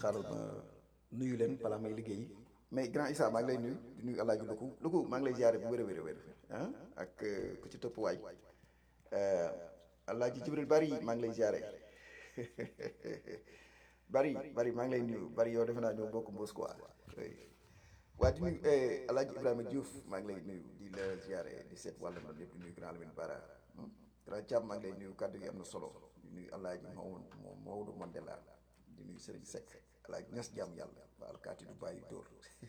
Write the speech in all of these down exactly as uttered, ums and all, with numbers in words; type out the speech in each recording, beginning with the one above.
xaaral ma nuyu leen balaa may liggéey mais grand Issa maa ngi lay nuyu di nuyu El Hadj Luku Luku maa ngi lay ziare bu wér a wér a wér ah ak ku ci topp waay El Hadj Jibril Bari maa ngi lay ziare Bari Bari maa ngi lay nuyu Bari yow defe naa ñoo bokk mbuus quoi waa di nuyu El Hadj Ibrahima Diouf maa ngi lay nuyu di la ziare di seet wàllam la lépp di nuyu grand Lamine Bara grand Thiam maa ngi lay nuyu kàddu gi am na solo di nuyu El Hadj Maodo Maodo Mandela di nuyu Serigne Seck El Hadj Niass jàmm yàlla ba alkaati du bàyyi dóor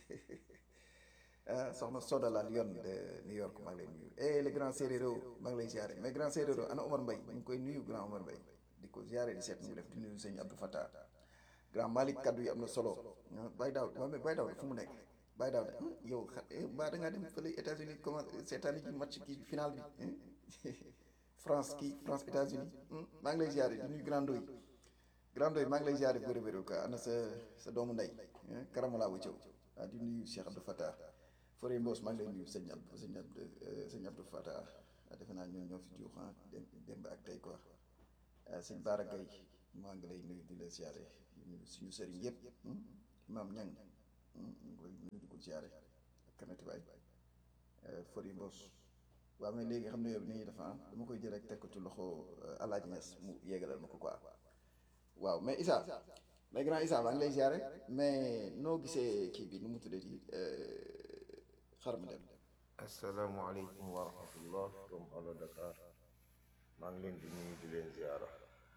ah soxna Soda la Lyon de New York maa ngi lay nuyu eh le grand séeréero maa ngi lay ziare mais grand séeréero ana Omar Mbaye ñu ngi koy nuyu grand Omar Mbaye di ko ziare di seet mu def di nuyu sëñ Abdou Fattah grand Malick kaddu yi am na solo Baye Daw waaw mais Baye Daw fu mu nekk Baye Daw yow xa mbaa da ngaa dem fële États-Unis comment seetaani ci match kii final bi France kii France États-Unis maa ngi lay ziare di nuyu grand Ndoye grand Ndoye maa ngi lay ziare bu wér a wér quoi ana sa sa doomu ndey Karamala wu Thiaw ah di nuyu Cheikh Abdou Fattah Fore Mbos maa ngi lay nuyu sëñ Abdou sëñ Abdou sëñ Abdou Fattah defe naa ñoo ñoo fi jiw ah démb ak tey quoi sëñ Bara Gaye maa ngi lay nuyu di la ziare di nuyu suñu sëriñ yëpp Imam Ñang ñu ngi koy nuyu di ko ziare ak kanati baay Fore Mbos waaw mais léegi xam ne yow ni ñuy def ah dama koy jël rek teg ko ci loxo Alaaji Ñas mu yéegalal ma ko quoi waaw mais Issa mais grand Issa maa ngi lay ziare mais noo gisee kii bi nu mu tuddee ci xar mu dem. asalaamaaleykum wa rahmatullah from Allo Dakar maa ngi leen di nuyu di leen ziara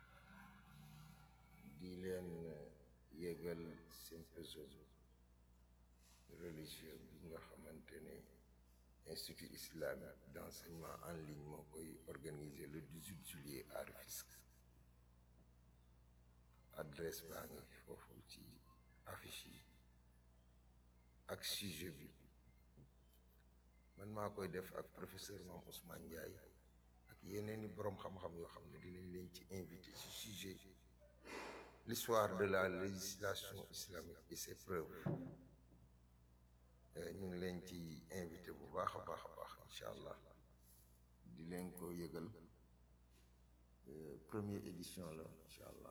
di leen yëgal symposium religieux bi nga xamante ne institut islamique d'enseignement en ligne moo koy organiser le dix-huit juillet à Rufisque adresse baa ngi foofu ci affiche yi ak sujet bi man maa koy def ak professeur Mame Ousmane Ndiaye ak yeneen i boroom xam-xam yoo xam ne dinañ leen ci invité ci sujet l'histoire de la législation islamique et ses preuves ñu ngi leen ci invité bu baax a baax a baax incha allah di leen ko yëgal première édition la incha allah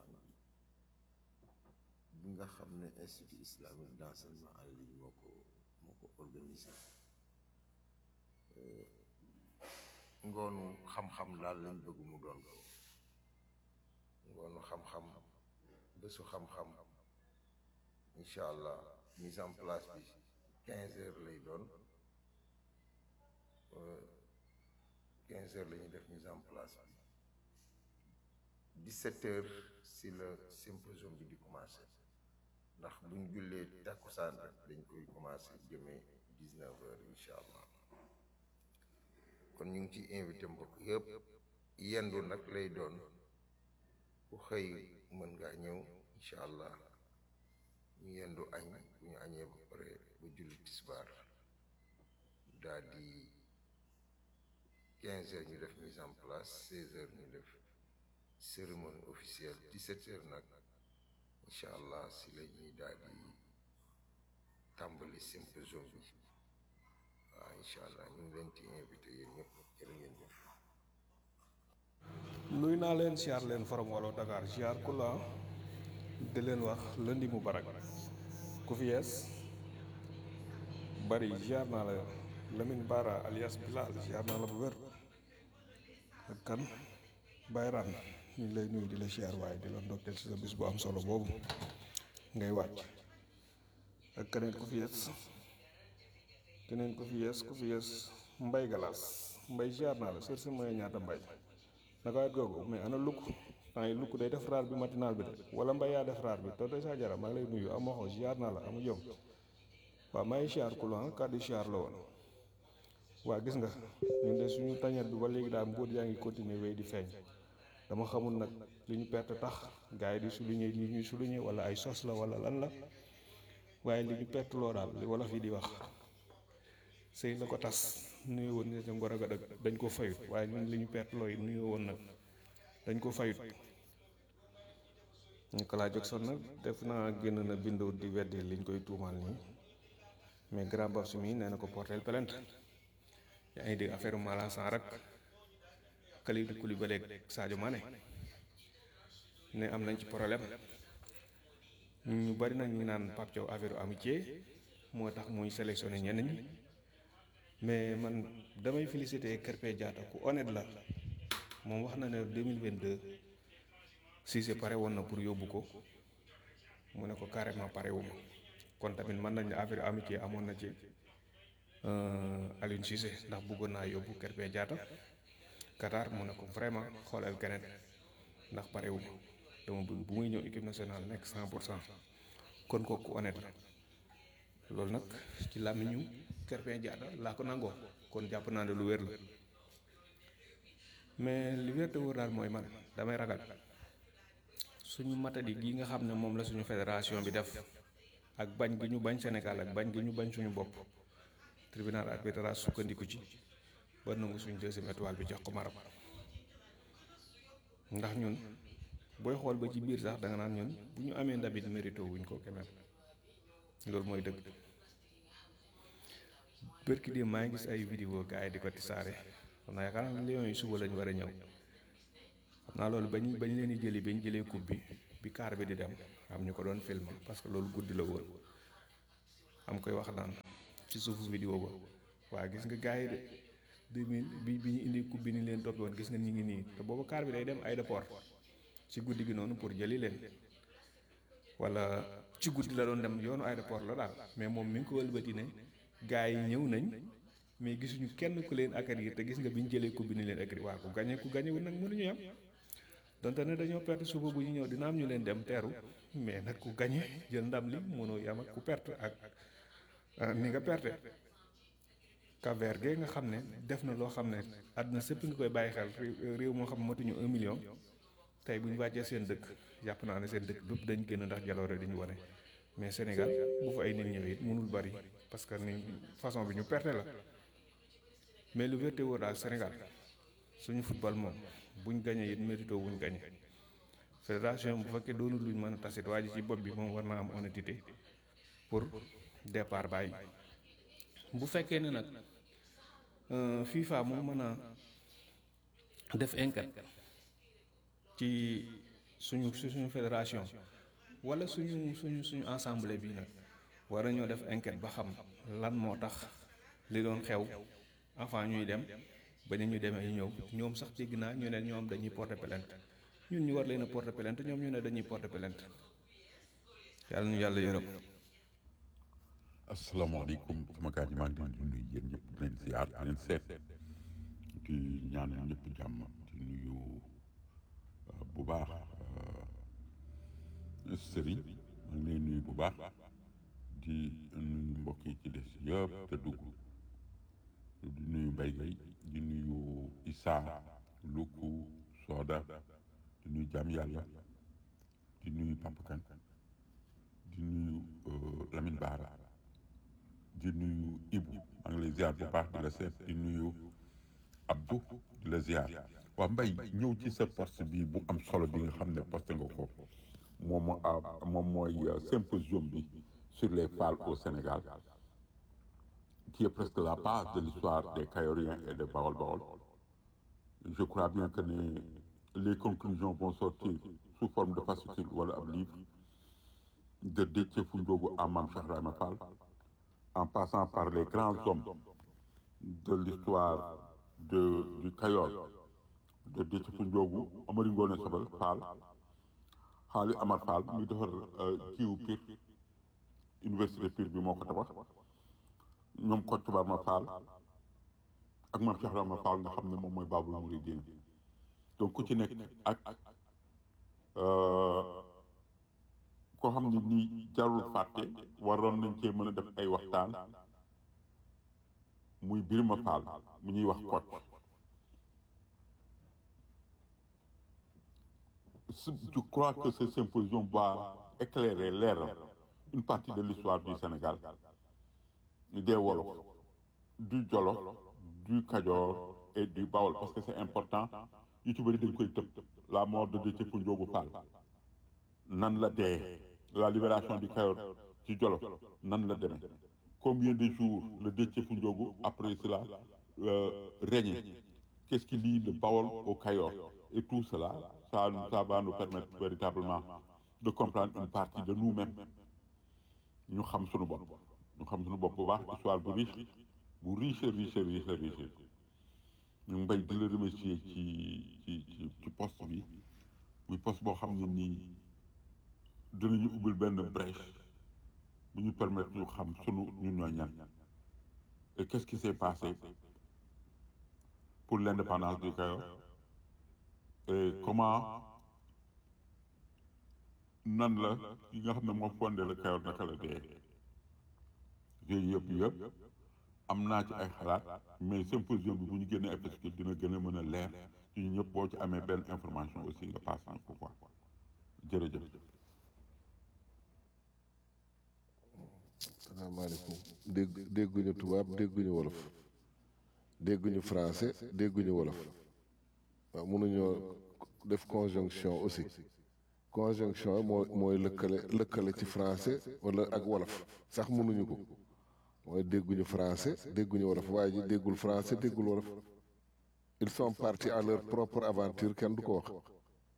bi nga xam ne institut islamique d'enseignement en ligne moo ko moo ko organisé ngoonu xam-xam daal lañ bëgg mu doon ko ngoonu xam-xam bésu xam-xam incha allah mise en place bi quinze heures lay doon quinze heures la ñuy def mise en place bi dix-sept heures si le symposium bi di commencé ndax buñ jullee takkusaan rek dañ koy commencé jëmee dix-neuf heures incha allah kon ñu ngi ci invité mbokk yëpp yendu nag lay doon ku xëy mën ngaa ñëw incha allah ñu yendu añ bu ñu añee ba pare ba julli tisbaar daal di quinze heures ñu def mise en place seize heures ñu def cérémonie officielle dix-sept heures nag incha allah si la ñuy daal di tàmbali symposium bi waaw incha allah ñu ngi leen ci invité yéen ñëpp jërë ngeen jëf. nuy naa leen siyaar leen forom Allo Dakar siyaar ku la di leen wax lundi mu barak ku fi yees bari siyaar naa la Lamine Bara alias Bilal siyaar naa la bu wér ak kan Bayraan ñu ngi lay nuyu di la siyaar waaye di la ndokkeel si sa bis bu am solo boobu ngay wàcc ak keneen ku fi yees keneen ku fi yees ku fi yees mbay galaas mbay siyaar naa la sër si mooy ñaata mbay naka waat googu mais ana lukk temps yi lukk day def raar bi matinal bi de wala mbay yaa def raar bi tonton Sa Jara maa ngi lay nuyu am waxoo siyaar naa la amu jom waaw maa ngi siyaar ku la kàddu siyaar la woon waa gis nga ñun de suñu tañet bi ba léegi daal mbóot yaa ngi continuer wéy di feeñ dama xamul nag li ñu perte tax gars yi di souligner li ñuy souligner wala ay sos la wala lan la waaye li ñu perte loo daal li wolof yi di wax sëy la ko tas nuyu woon nga ca ngor a dañ ko fayut waaye ñun li ñu perte loo yi nuyu woon nag dañ ko fayut Nicolas Jackson nag def naa génn na bindoo di weddi liñ koy tuumaal nii mais grand Babs mi nee na ko porter plainte yaa ngi dégg affaire Malasan rek Kalidou Koulibaly ak Sadio Mané ne am nañ ci problème ñu bari nag ñu naan Pape Thiaw affaire amitié moo tax muy sélectionné ñenn ñi mais man damay féliciter Krépin Diatta ku honnête la moom wax na ne deux mille vingt-deux Cissé pare woon na pour yóbbu ko mu ne ko carrément pare wu ma kon tamit mën nañ ne affaire amitié amoon na ci Aliou Cissé ndax bëggoon naa yóbbu Krépin Diatta Qatar mu ne ko vraiment xoolal keneen ndax pare wu ma dama bu bu muy ñëw équipe nationale nekk cent pour cent kon kooku honnête la loolu nag ci làmmiñu Krépin Diatta laa ko nangoo kon jàpp naa ne lu wér la mais li wér te wóor daal mooy man damay ragal suñu matadi gi nga xam ne moom la suñu fédération bi def ak bañ gi ñu bañ Sénégal ak bañ gi ñu bañ suñu bopp tribunal arbitral sukkandiku ci ba nangu suñu deuxième étoile bi jox ko Maroc ndax ñun booy xool ba ci biir sax da nga naan ñun bu ñu amee ndabit mérito wuñ ko quand même loolu mooy dëgg bërki de maa ngi gis ay vidéo gars yi di ko tisaare xam naa yaakaar naa Lions yi suba lañ war a ñëw xam naa loolu bañ bañ leen di jëli bañ jëlee coupe bi bi kaar bi di dem am ñu ko doon filmer parce que loolu guddi la woon am koy wax naan ci suufu vidéo ba waaye gis nga gars yi de deux mille bi bi ñu indi coupe bi ni leen toppee woon gis nga ñi ngi nii te boobu kaar bi day dem aéroport ci guddi gi noonu pour jëli leen wala ci guddi la doon dem yoonu aéroport la daal mais moom mi ngi ko wëlbati ne gars yi ñëw nañ mais gisuñu kenn ku leen accueillir te gis nga bi ñu jëlee coupe bi ni leen accueillir waa ku gagné ku gagné wu nag mënuñu yam donte ne dañoo perte suba bu ñu ñëw dina am ñu leen dem teeru mais nag ku gagné jël ndam li mënoo yam ak ku perte ak ni nga perte Cap-Vert ge nga xam ne def na loo xam ne àdduna sëpp nga koy bàyyi xel réew moo xam matuñu un million tey bu ñu wàccee seen dëkk jàpp naa ne seen dëkk bépp dañ génn ndax jaloore dañu wane mais Sénégal bu fa ay nit ñëwee it mënul bari parce que ni façon bi ñu perte la mais lu wérte wóor daal Sénégal suñu football moom buñ gañee it mérito wuñ gañe fédération bu fekkee doonul luñ mën a tasit waa ji ci bopp bi moom war naa am honnêteté pour départ bàyyi bu fekkee ne nag FIFA moo mën a def enquête ci suñu suñu fédération wala suñu suñu suñu assemblée bi nag war nañoo def enquête ba xam lan moo tax li doon xew avant ñuy dem ba ni ñu demee ñëw ñoom sax dégg naa ñu ne ñoom dañuy porter plainte ñun ñu war leen a porter plainte ñoom ñu ne dañuy porter plainte yàlla ñu yàlla yërëm. asalaamaaleykum sama gars yi maa ngi leen di nuyu yéen ñëpp di leen ziar di leen seet di ñaanal ñëpp jàmm di nuyu bu baax sëriñ maa ngi lay nuyu bu baax di nuyu mbokk yi ci des yëpp te dugg di nuyu Mbaye Gueye di nuyu Issa Luku Soda di nuyu Jam Yàlla di nuyu Papa Kane di nuyu Lamine Bara di nuyu Ibou maa ngi lay ziar bu baax di la seet di nuyu Abdou di la ziar waa Mbaye ñëw ci sa poste bi bu am solo bi nga xam ne poste nga ko moom moo moom mooy symposium bi sur les Pâles au Sénégal qui est presque la base de l'histoire des Kayoriens et de Baol Baol. Je crois bien que les, les conclusions vont sortir sous forme de fascicule ou un livre de Déthié Foundiogou à Mame Cheikh Ibrahima Fall, en passant par les grands hommes de l'histoire de du Kayor, de Déthié Foundiogou, Amari Ngoné Sobel Fall, Khali Amar Fall mi defar kiiwu Pire université Pire bi moo ko tabax ñoom Kocc Barma Fall ak Mame Cheikh Ibrahima Fall nga xam ne moom mooy Babul Mouridine donc ku ci nekk ak koo xam ne nii jarul fàtte waroon nañ cee mën a def ay waxtaan muy Birima Fall mu ñuy wax Kocc je crois que ce symposium va éclairer l'air une partie de l'histoire du Sénégal des Wolof, du Jolof, du Kajoor et du Baol parce que c'est important yu ci bëri dañ koy tëb la mort de Déthié Foundiogou Fall nan la dee la libération du Kajoor ci Jolof nan la demee combien de jours le Déthié Foundiogou après cela euh, régné qu'est-ce qui lie le Baol au Kajoor et tout cela ça ça va nous permettre véritablement de comprendre une partie de nous-mêmes ñu xam suñu bopp ñu xam suñu bopp bu baax histoire bu riche bu riche riche riche riche ñu ngi bay di la remercier ci ci ci ci poste bi muy poste boo xam ne nii dinañu ubbil benn brèche bu ñu permettre ñu xam sunu ñun ñooy ñan et qu'est-ce qui s'est passé pour l'indépendance du Cayor et comment nan la yi nga xam ne moo fondé le Cayor naka la dee yooyu yëpp yëpp am naa ci ay xalaat mais symposium bi bu ñu génnee parce que dina gën a mën a leer ci ñu ñëpp boo ci amee benn information aussi nga passe en ko quoi jërëjëf. salaamaaleykum dégg dégguñu tubaab dégguñu wolof dégguñu français dégguñu wolof waaw mënuñoo def conjonction aussi conjonction moo mooy lëkkale lëkkale ci français wala ak wolof sax mënuñu ko mooy dégguñu français dégguñu wolof waaye ji déggul français déggul wolof ils sont partis à leur propre aventure kenn du ko wax waaw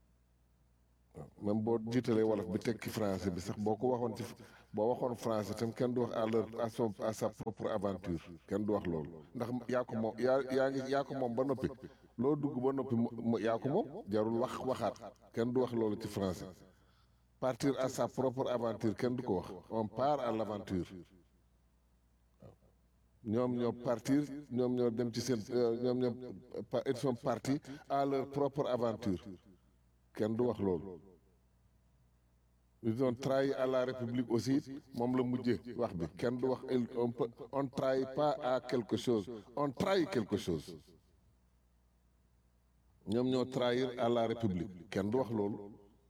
même boo jiitalee wolof bi tekki français bi sax boo ko waxoon ci boo waxoon français tam kenn du wax à leur à son à sa propre aventure kenn du wax loolu ndax yaa ko moom yaa yaa ngi yaa ko moom ba noppi loo dugg ba noppi mu yaa ko moom jarul wax waxaat kenn du wax loolu ci français partir à sa propre aventure kenn du ko wax on part à l'aventure ñoom ñoo partir ñoom ñoo dem ci seen ñoom ñoo ils sont partis à leur propre aventure kenn du wax loolu ils ont trahi à la république aussi moom la mujjee wax bi kenn du wax on peut on trahit pas à quelque chose on trahit quelque chose ñoom ñoo trahir à la république kenn du wax loolu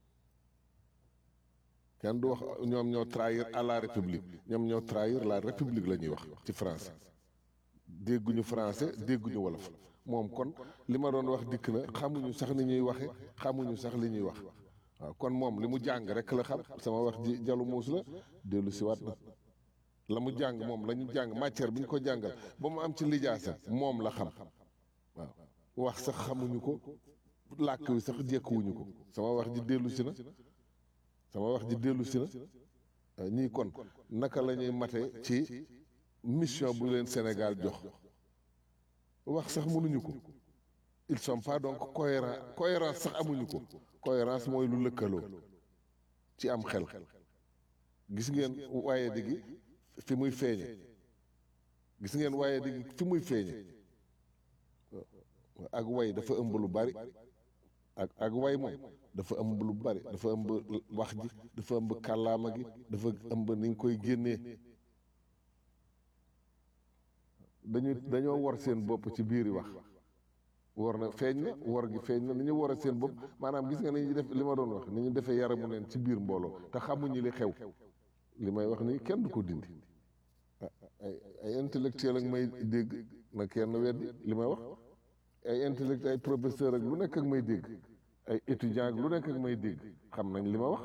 kenn du wax ñoom ñoo trahir à la république ñoom ñoo trahir la république la ñuy wax ci français dégguñu français dégguñu wolof moom kon li ma doon wax dikk na xamuñu sax ni ñuy waxe xamuñu sax li ñuy wax waaw kon moom li mu jàng rek la xam sama wax ji jalu muus la dellu si waat na la mu jàng moom la ñu jàng matière bi ñu ko jàngal ba mu am ci lijaasa moom la xam waaw wax sax xamuñu ko làkk wi sax jékkuwuñu ko sama wax ji dellu si na sama wax ji dellu si na ñii kon naka la ñuy mate ci mission bu leen Sénégal jox wax sax mënuñu ko ils sont pas donc cohérents cohérence sax amuñu ko cohérence mooy lu lëkkaloo ci am xel gis ngeen waaye di gi fi muy feeñe gis ngeen waaye di gi fi muy feeñe ak way dafa ëmb lu bari ak ak way moom dafa ëmb lu bari dafa ëmb wax ji dafa ëmb kàllaama gi dafa ëmb ni ñu koy génnee dañu dañoo war seen bopp ci biiri wax war na feeñ na war gi feeñ na ni ñu war a seen bopp maanaam gis nga ni ñu def li ma doon wax ni ñu defee yaramu neen ci biir mbooloo te xamuñu li xew li may wax nii kenn du ko dindi ay ay intellectuel ak may dégg na kenn weddi li may wax ay intellectuel ay professeur ak lu nekk ak may dégg ay étudiant ak lu nekk ak may dégg xam nañ li ma wax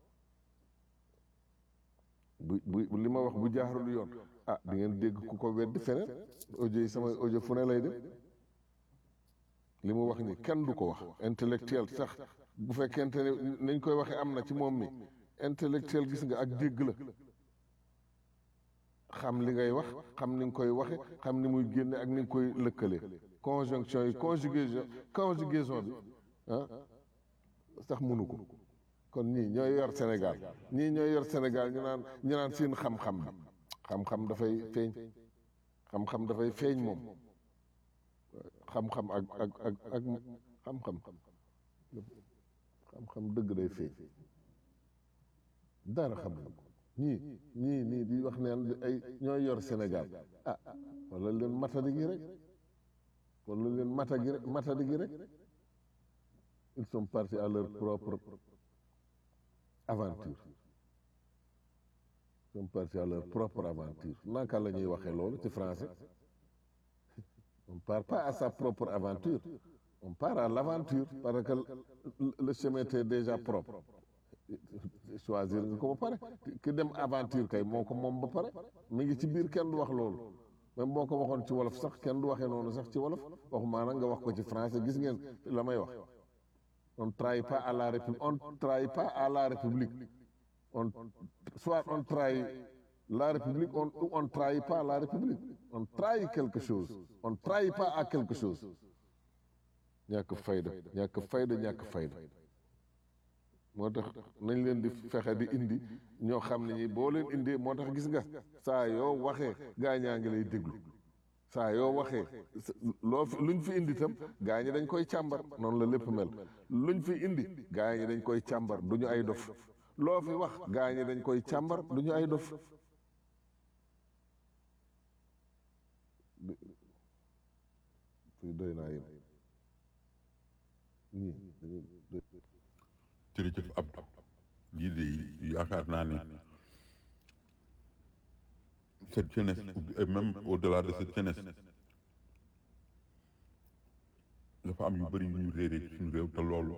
bu bu li ma wax bu jaarul yoon ah di ngeen dégg ku ko weddi feneen audio yi sama audio fu ne lay dem li mu wax ni kenn du ko wax intellectuel sax bu fekkente ne nañ koy waxee am na ci moom mi intellectuel gis nga ak dégg la xam li ngay wax xam ni nga koy waxe xam ni muy génne ak ni nga koy lëkkale conjonction yi conjugaison conjugaison bi ah sax mënu ko kon ñii ñooy yor Sénégal ñii ñooy yor Sénégal ñu naan ñu naan seen xam-xam bi xam-xam dafay feeñ xam-xam dafay feeñ moom xam-xam ak ak ak ak xam-xam xam-xam dëgg day feeñ dara xamuñu ko ñii ñii nii di wax neen ay ñooy yor Sénégal ah wala leen matadi gi rek wala leen mata gi rek matadi gi rek ils sont partis à leur propre aventure ils sont partis à leur propre aventure naka la ñuy waxee loolu ci français on part pas à sa propre aventure on part à l'aventure parce que le chemin était déjà propre choisir nga ko ba pare ki dem aventure kay moo ko moom ba pare mi ngi ci biir kenn du wax loolu même boo ko waxoon ci wolof sax kenn du waxee noonu sax ci wolof waxumaa nag nga wax ko ci français gis ngeen la may wax on ne trahit pas à la République, on ne trahit pas à la République. On, soit on trahit la République, on, ou on ne trahit pas la République. On trahit quelque chose. On ne trahit pas à quelque chose. ñàkk fayda ñàkk fayda ñàkk fayda moo tax nañ leen di fexe di indi ñoo xam ne ñi boo leen indee moo tax gis nga saa yoo waxee gaañaa ngi lay déglu saa yoo waxee loo fi luñ fi indi itam gaa ñi dañ koy càmbar noonu la lépp mel luñ fi indi gaa ñi dañ koy càmbar du ñu ay dof loo fi wax gaa ñi dañ koy càmbar du ñu ay dof fii doy naa yem ñii jërëjëf Abdou lii de yaakaar naa ne cette jeunesse et même au-delà de cette jeunesse dafa am yu bëri yu ñu réeree ci suñu réew te loolu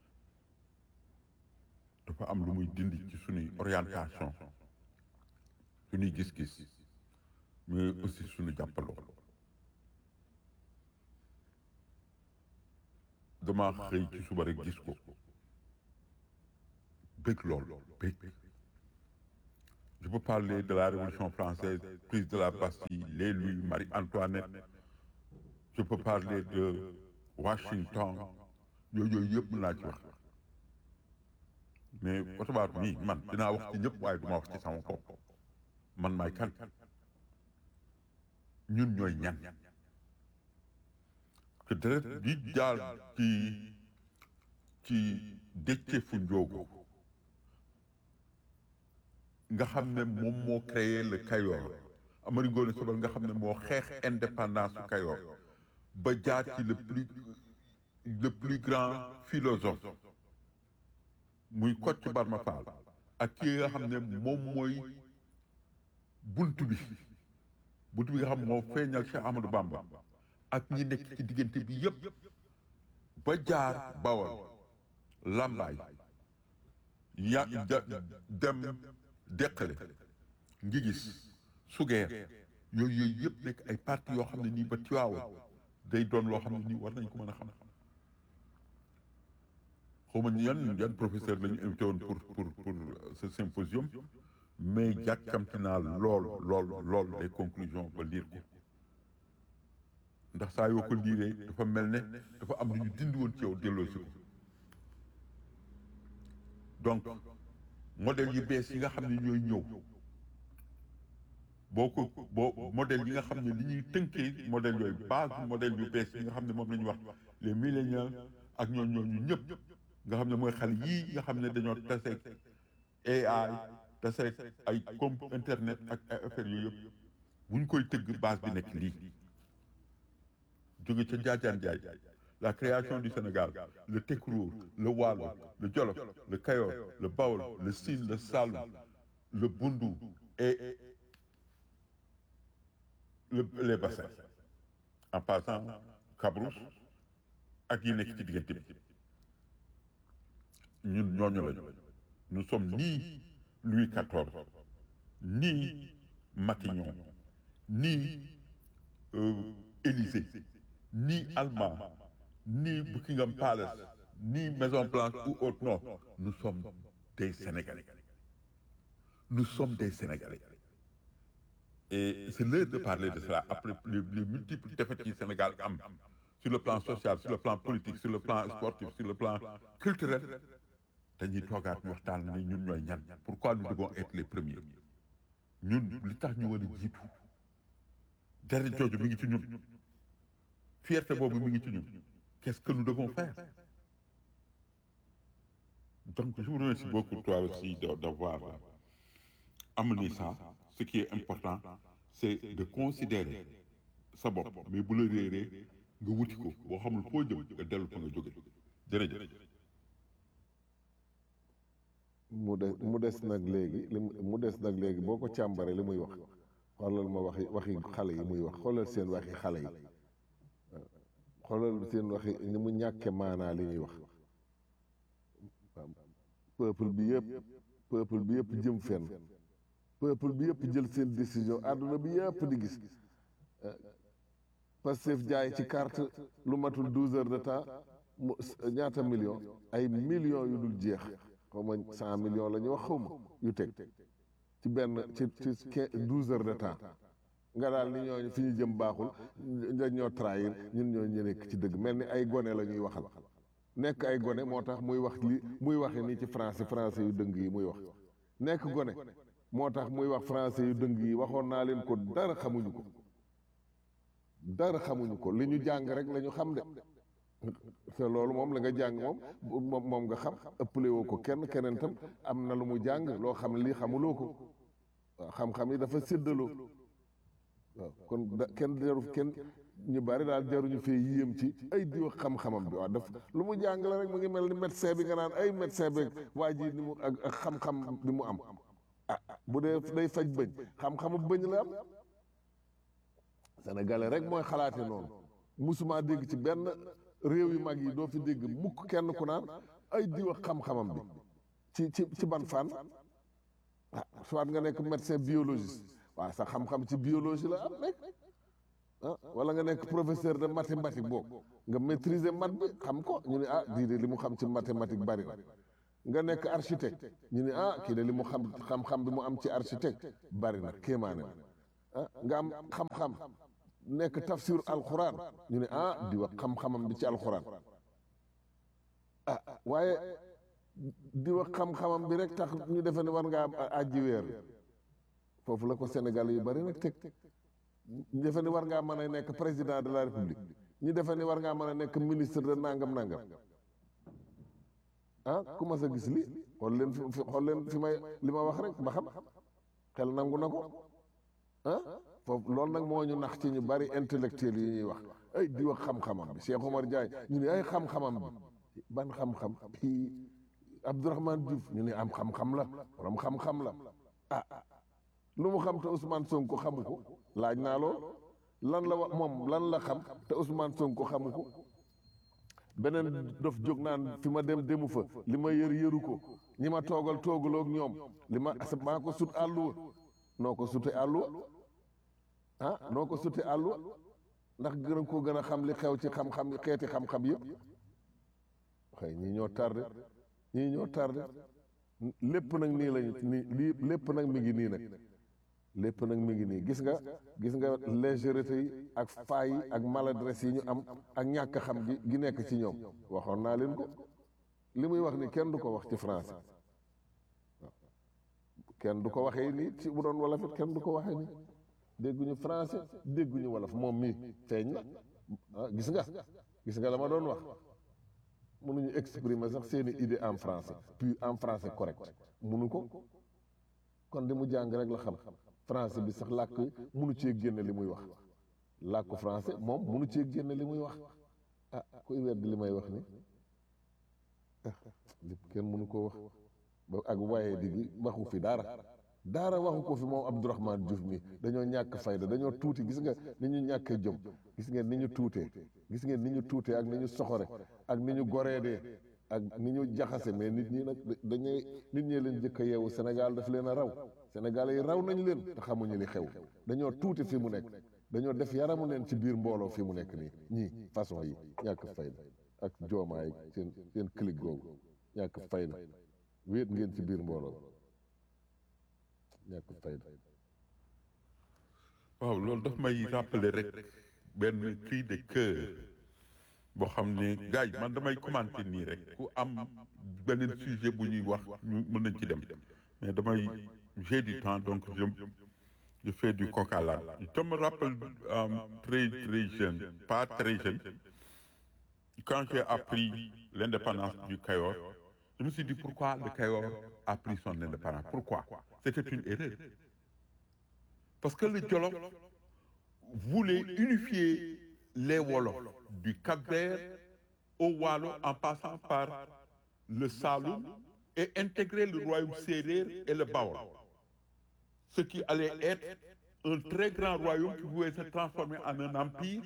dafa am lu muy dindi ci suñuy orientation suñuy gis-gis mais aussi suñu jàppaloo dama xëy ci suba rek gis ko bëgg lool bëgg je peux parler de la Révolution française, prise de la Bastille, l'élu Marie-Antoinette, je peux parler de Washington yooyu yooyu yëpp mën naa ci wax mais what about me man dinaa wax ci ñëpp waaye duma wax ci sama bopp man maay kan ñun ñooy ñan que deret di jaar ci ci Déthié Fu Ndiogou nga xam ne moom moo créé le Kayor Amari Ngoone Sobel nga xam ne moo xeex indépendance su Kayor ba jaar ci le plus le plus grand philosophe muy Kocc Barma Fall ak ki nga xam ne moom mooy buntu bi buntu bi nga xam moo feeñal Cheikh Amadou Bamba ak ñi nekk ci diggante bi yépp ba jaar Bawol Lambaay ya dem Deqale ngi gis sugeer yooyu yooyu yëpp nekk ay parti yoo xam ne nii ba Tiwaawan day doon loo xam ne nii war nañ ko mën a xam xaw ma yan yan professeur la ñu invité woon pour pour pour ce symposium mais jàkkamti naa lool lool lool les conclusions ba lire ko ndax saa yoo ko liiree dafa mel ne dafa am lu ñu dindi woon ci yow delloo si ko donc modèle yu bees yi nga xam ne ñooy ñëw boo ko boo modèle yi nga xam ne li ñuy tënkee modèle yooyu base modèle yu bees yi nga xam ne moom la ñu wax les millénials ak ñoo ñooñu ñëpp nga xam ne mooy xale yii nga xam ne dañoo taseeg A I taseeg ay comme internet ak ay affaires yooyu yëpp bu ñu koy tëgg base bi nekk lii jóge ca Njaajaan Njaay la création du Sénégal, le Tekrour, le Waalo, le Jolof, le Kayor, le Baol, le Sine, le Saloum, le Bundu et le, les bassins. En passant, Kabrousse ak yi nekk ci diggante bi ñun ñooñu lañu. Nous sommes ni Louis quatorze, ni Matignon, ni euh, Élysée, ni Allemand, ni Buckingham Palace, ni Maison Blanche ou autre, non. Nous sommes des Sénégalais. Nous sommes des Sénégalais. Et c'est l'heure de parler de cela après les, les multiples défaites du Sénégal am sur le plan social, sur le plan politique, sur le plan sportif, sur le plan culturel. Dañuy toogaat ñu waxtaan ne ñun ñooy ñan. Pourquoi nous devons être les premiers? ñun li tax ñu war a jiitu. Deret jooju mi ngi ci ñun. Fierté boobu mi ngi ci ñun. Qu'est-ce que nous devons faire? Donc, je vous remercie beaucoup, toi aussi, d'avoir amené ça. Ce qui est important, c'est de considérer sa bopp, mais bu la réeree nga wuti ko boo xamul foo jëm nga dellu fa nga jóge jërëjëf. mu des mu des nag léegi li mu des nag léegi boo ko càmbaree li muy wax xoolal ma waxi waxi xale yi muy wax xoolal seen waxi xale yi xoolal seen waxi ni mu ñàkke maanaa li ñuy wax peuple bi yëpp peuple bi yëpp jëm fenn peuple bi yëpp jël seen décision àdduna bi yëpp di gis Pastef jaay ci carte lu matul douze heures de temps mu ñaata million ay millions yu dul jeex xaw ma cent millions la ñu wax xaw ma yu teg ci benn ci ci douze heures de temps nga daal ni ñooñu fi ñu jëm baaxul dañ ñoo trahir ñun ñoo ñu nekk ci dëgg mel ni ay gone la ñuy waxal nekk ay gone moo tax muy wax li muy waxe nii ci français français yu dëng yi muy wax nekk gone moo tax muy wax français yu dëng yi waxoon naa leen ko dara xamuñu ko dara xamuñu ko li ñu jàng rek la ñu xam de te loolu moom la nga jàng moom moom moom nga xam ëppale woo ko kenn keneen tam am na lu mu jàng loo xam ne lii xamuloo ko waaw xam-xam yi dafa séddaloo waaw kon da kenn jaru kenn ñu bari daal jaruñu fee yéem ci ay diw xam-xamam bi waaw daf lu mu jàng la rek mu ngi mel ni médecin bi nga naan ay médecin bi waa ji ni mu ak ak xam-xam bi mu am ah bu dee day faj bëñ xam-xamu bëñ la am sénégalais rek mooy xalaate noonu musuma dégg ci benn réew yu mag yi doo fi dégg mukk kenn ku naan ay diw xam-xamam bi ci ci ci ban fànn ah soit nga nekk médecin biologiste waaw sa xam-xam ci biologie la am nekk ah wala nga nekk professeur de mathématique boobu nga maîtriser math bi xam ko ñu ne ah dii de li mu xam ci mathématique bari na nga nekk architecte ñu ne ah kii de li mu xam xam-xam bi mu am ci architecte bari na kéemaane ah nga am xam-xam nekk tafsir alquran ñu ne ah di wax xam-xamam bi ci alquran ah waaye di wax xam-xamam bi rek tax ñu defe ne war ngaa am ajji weer foofu la ko Sénégal yu bari nag teg ñu defe ne war ngaa mën a nekk président de la république ñu defe ne war ngaa mën a nekk ministre de nangam nangam ah ku ma sa gis li xool leen fi xool leen fi may li ma wax rek ba xam xel nangu na ko ah foofu loolu nag moo ñu nax ci ñu bari intellectuel yi ñuy wax ay di wax xam-xamam bi Cheikh Omar Diagne ñu ne ay xam-xamam bi ban xam-xam Abdourahmane Diouf ñu ne am xam-xam la borom xam-xam la ah lu mu xam te Ousmane Sonko xamu ko laaj naa lool lan la wax moom lan la xam te Ousmane Sonko xamu ko beneen dof jóg naan fi ma dem demu fa li ma yër yëru ko ñi ma toogal toogaloog ñoom li ma maa ko sut àlluwa noo ko sute àlluwa ah noo ko sute àlluwa ndax gën koo gën a xam li xew ci xam-xam xeeti xam-xam yëpp xëy ñii ñoo tardé ñii ñoo tardé lépp nag nii lañu nii lii lépp nag mi ngi nii nag lépp nag mi ngi nii gis nga gis nga légèreté yi ak faay yi ak maladresse yi ñu am ak ñàkk xam gi gi nekk ci ñoom waxoon naa leen ko li muy wax ni kenn du ko wax ci français waaw kenn du ko waxee nii ci bu doon wolof it kenn du ko waxee nii dégguñu français dégguñu wolof moom mii feeñ na ah gis nga gis nga la ma doon wax mënuñu exprimer sax seeni idée en français puis en français correct mënu ko kon li mu jàng rek la xam français bi sax làkk mënu cee génne li muy wax làkku français moom mënu cee génne li muy wax ah kuy wedd li may wax ni ah lépp kenn mënu ko wax ba ak waaye di gi waxu fi dara daara waxu ko fi moom Abdourahmane Diouf mi dañoo ñàkk fayda dañoo tuuti gis nga ni ñu ñàkkee jom gis ngeen ni ñu tuutee gis ngeen ni ñu tuutee ak ni ñu soxore ak ni ñu goreedee ak ni ñu jaxase mais nit ñi nag dañuy nit ñee leen jëkk a yeewu Sénégal daf leen a raw Sénégal yi raw nañ leen te xamuñu li xew dañoo tuuti fi mu nekk dañoo def yaramu leen ci biir mbooloo fi mu nekk nii ñii façon yi ñàkk fayda ak joomaay seen seen clique googu ñàkk fayda wéet ngeen ci biir mbooloo ñàkk fayda waaw loolu daf may rappeler rek benn cri de cœur boo xam ne gars yi man damay commenter nii rek ku am beneen sujet bu ñuy wax ñu mën nañ ci dem mais damay j'ai du temps donc je je fais du coq à l'âne. Je me rappelle euh, très très jeune, pas très jeune, quand j'ai appris l'indépendance du Cayor, je me suis dit pourquoi le Cayor a pris son indépendance. Pourquoi? C'était une erreur. Parce que le Jolof voulait unifier les Wolofs du Cap-Vert au Waalo en passant par le Saloum et intégrer le royaume Sérère et le Baol. Ce qui allait être un très grand royaume qui pouvait se transformer en un empire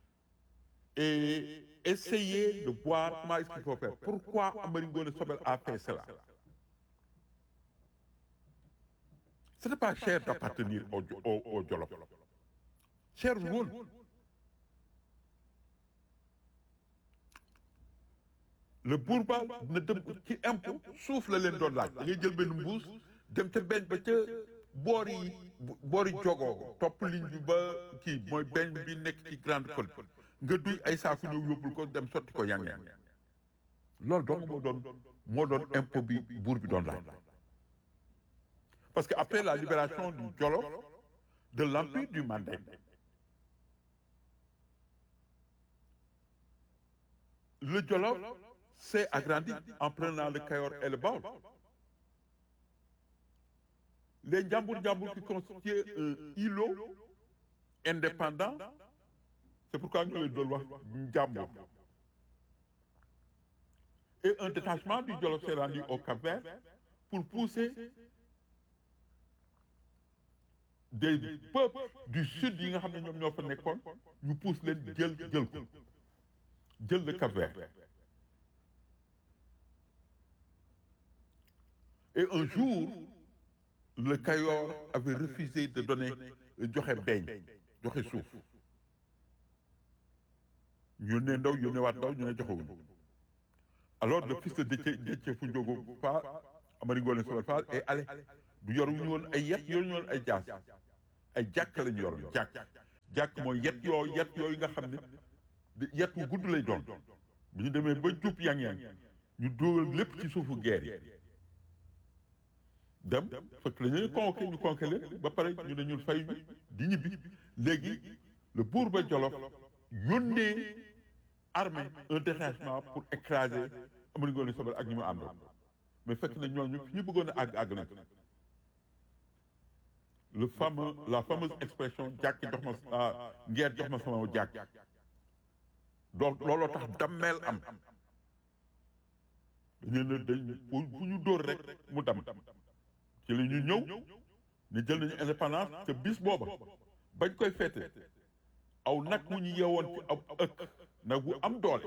et essayer de voir comment est-ce qu'il faut faire. Pourquoi Amari Ngoone Sobel a fait cela? Ce n'est pas cher d'appartenir au, au, au Jolof. Cher woon. le bourba na dem ci impôt suuf la leen doon laaj da ngay jël benn mbuus dem ca benn ba ca boori boori jogoo topp ligne bi ba kii mooy benn bi nekk ci grande côte nga duy ay saaku ñëw yóbbul ko dem sotti ko yang yang loolu donc moo doon moo doon impôt bi buur bi doon laaj parce que après la libération du Jolof de l'empire du Mandeng le Jolof s'est agrandi en prenant le Cayor et le Baol. Les Njambur-Njambur qui constituaient un îlot indépendant, c'est pourquoi nous les donnons Njambur. Et un détachement du Jolof s'est rendu au Cap-Vert pour pousser des peuples du sud yi nga xam ne ñoom ñoo fa nekkoon ñu pousse leen jël jël ko jël le Cap-Vert. Et un jour, le Cayor avait refusé de donner joxe beñ joxe suuf ñu ne ndaw ñu ne waat ndaw ñu ne joxewuñu alors le fils de Déthié Déthié Foundiougu Fall Amari Ngoone Sobel Fall est allé du yoruñu woon ay yet yoruñu woon ay jaas ay jàkk lañu yoroon jàkk jàkk mooy yet yoo yet yooyu nga xam ne yet wu gudd lay doon bi ñu demee ba jub yang-yang ñu dóogal lépp ci suufu guerre yi dem fekk la ñu convoqué ñu convoqué leen ba pare ñu ne ñun fay ñu di ñibbi léegi le buur ba Jolof yónnee armée un détachement pour écraser Amari Ngoone Sobel ak ñi mu àndoon mais fekk na ñooñu fi ñu bëggoon a àgg àgg nañ le fameux la fameuse expression jàkk jox ma ngeer jox ma sama jàkk donc looloo tax dammeel am dañu ne dañ fu ñu dóor rek mu dam ci la ñu ñëw ne jël nañu indépendance te bis booba bañ koy fête aw nag wu ñu yeewoon ci ab ëkk nag wu am doole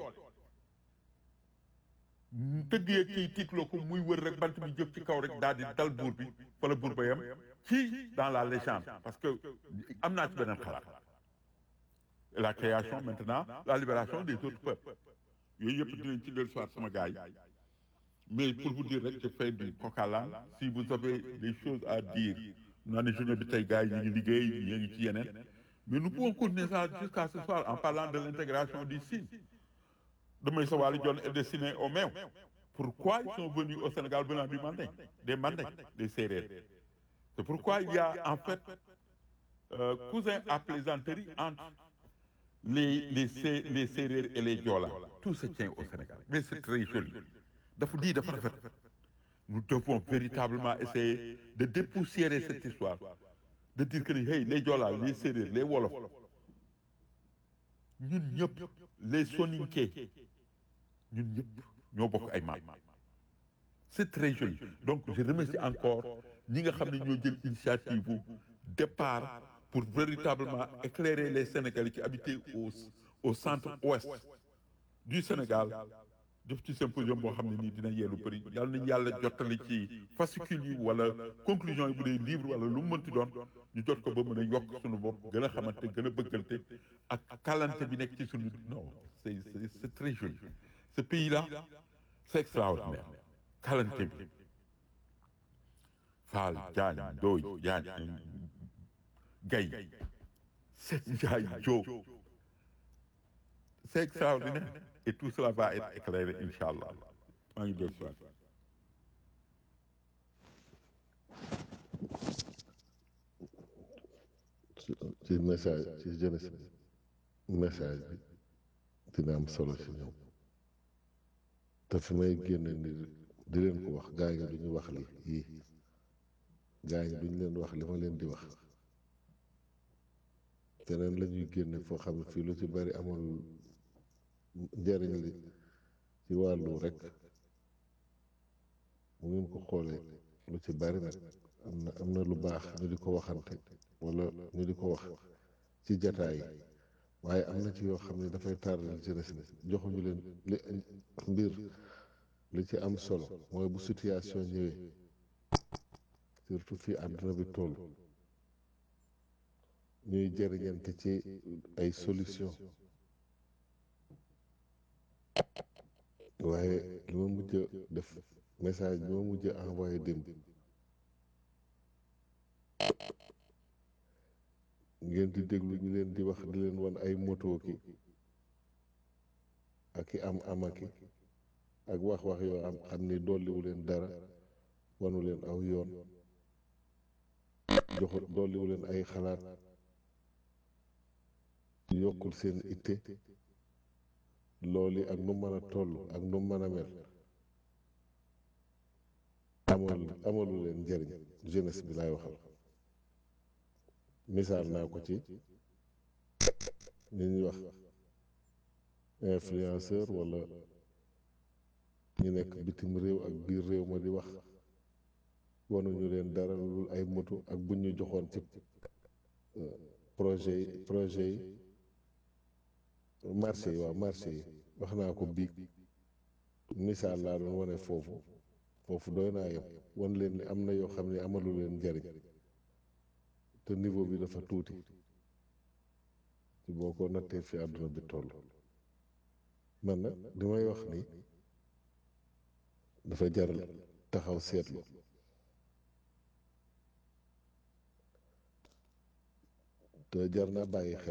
tëggee kii tiitloo ko muy wër rek bant bi jëf ci kaw rek daal di dal buur bi fa la buur ba yem ci dans la légende parce que am naa ci beneen xalaat et la création maintenant la libération des autres peuples yooyu yëpp dinañ ci dellu soir sama gars yi mais pour vous dire rek je fais du coq à l'âne si vous avez des choses à dire naa ne journée bi tey gars yi ñu ngi liggéey ñu ngi ci yeneen mais nous pouvons continuer ça jusqu'à ce soir en parlant de l'intégration du Sine de Maïssa Wali Dione est destiné aux Meew. Pourquoi ils sont venus au Sénégal venant du Manding, des Manding, des Sérères. C'est pourquoi il y a en fait euh, cousin à plaisanterie entre les, les, Sé- les Sérères et les Diola. Tout se tient au Sénégal. Mais c'est très joli. Dafa di dafa rafet. Nous devons véritablement essayer de dépoussiérer cette histoire. De dire que hey, les Diola, les Sérères, les Wolof, ñun ñëpp les Soninké ñun ñëpp ñoo bokk ay maam c'est très joli donc je remercie encore ñi nga xam ne ñoo jël initiative bu départ pour véritablement éclairer les Sénégalais qui habitaient au au centre ouest du Sénégal def ci symposium boo xam ne nii dina yeelu bëri yàlla nañu yàlla jottali ci fascicule yi wala conclusion yi bu dee livre wala lu mu mënti doon ñu jot ko ba mën a yokk suñu bopp gën a xamante gën a bëggante ak kalante bi nekk ci suñu non c'est c'est c'est très joli ce pays là c'est extraordinaire kalante bi Fall Diagne Ndoye Diagne Gaye Seck Ndiaye Diop c'est extraordinaire et tout cela va être éclairé inchallah maa ngi dégg soit ci message ci jeunesse bi message bi dina am solo ci ñoom te fi may génne ni di leen ko wax gaa yi duñu wax li yii gaa yi duñu leen wax li ma leen di wax teneen la ñuy génne foo xam ne fii lu ci bari amul njariñ li ci wàllu rek mu ngeen ko xoolee lu ci bari nag am na am na lu baax ñu di ko waxante wala ñu di ko wax ci jataay yi waaye am na ci yoo xam ne dafay tardal jeunesse bi joxuñu leen li mbir li ci am solo mooy bu situation ñëwee surtout fii àdduna bi toll ñuy jëriñante ci ay solution waaye li ma mujj a def message bi ma mujj a envoyé démb ngeen di déglu ñu leen di wax di leen wan ay moto ki ak i am amaki ak wax-wax yoo am xam ni dolliwu leen dara wanu leen aw yoon joxu dolliwu leen ay xalaat yokkul seen itte loolu ak nu mën a toll ak nu mën a mel amal amalu leen njëriñ jeunesse bi laay waxal misaal naa ko ci ni ñuy wax influenceur wala ñu nekk bitim réew ak biir réew ma di wax wanuñu leen dara lu dul ay moto ak buñ ñu joxoon ci projet yi projet yi marché yi waaw marché yi wax naa ko biig misaal laa doon wane foofu foofu doy naa yem wan leen ni am na yoo xam ne amalu leen njariñ te niveau bi dafa tuuti ci boo ko nattee fi àdduna bi toll man nag li may wax ni dafa jar taxaw seetlu te jar naa bàyyi xel